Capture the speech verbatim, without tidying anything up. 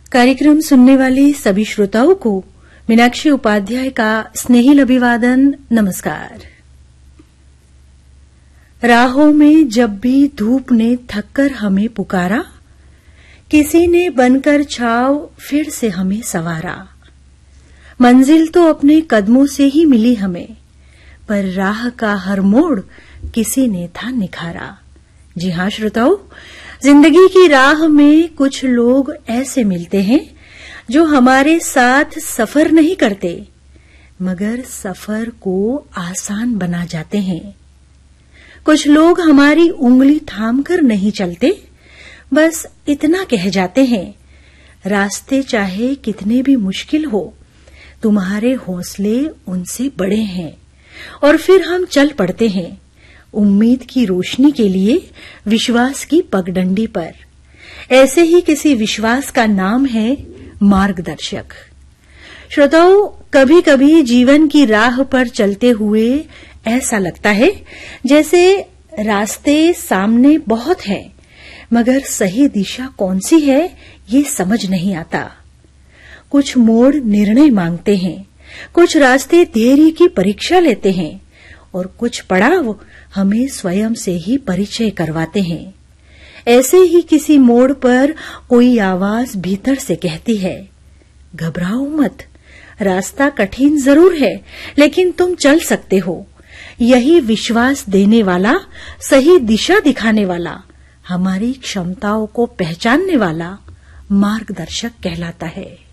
कार्यक्रम सुनने वाले सभी श्रोताओं को मीनाक्षी उपाध्याय का स्नेहिल अभिवादन। नमस्कार। राहों में जब भी धूप ने थककर हमें पुकारा, किसी ने बनकर छाव फिर से हमें संवारा। मंजिल तो अपने कदमों से ही मिली हमें, पर राह का हर मोड़ किसी ने था निखारा। जी हां श्रोताओं, जिंदगी की राह में कुछ लोग ऐसे मिलते हैं जो हमारे साथ सफर नहीं करते, मगर सफर को आसान बना जाते हैं। कुछ लोग हमारी उंगली थामकर नहीं चलते, बस इतना कह जाते हैं, रास्ते चाहे कितने भी मुश्किल हो, तुम्हारे हौसले उनसे बड़े हैं। और फिर हम चल पड़ते हैं उम्मीद की रोशनी के लिए, विश्वास की पगडंडी पर। ऐसे ही किसी विश्वास का नाम है मार्गदर्शक। श्रोताओं, कभी कभी जीवन की राह पर चलते हुए ऐसा लगता है जैसे रास्ते सामने बहुत हैं, मगर सही दिशा कौन सी है ये समझ नहीं आता। कुछ मोड़ निर्णय मांगते हैं, कुछ रास्ते देरी की परीक्षा लेते हैं, और कुछ पड़ाव हमें स्वयं से ही परिचय करवाते हैं। ऐसे ही किसी मोड़ पर कोई आवाज भीतर से कहती है, घबराओ मत, रास्ता कठिन जरूर है, लेकिन तुम चल सकते हो। यही विश्वास देने वाला, सही दिशा दिखाने वाला, हमारी क्षमताओं को पहचानने वाला मार्गदर्शक कहलाता है।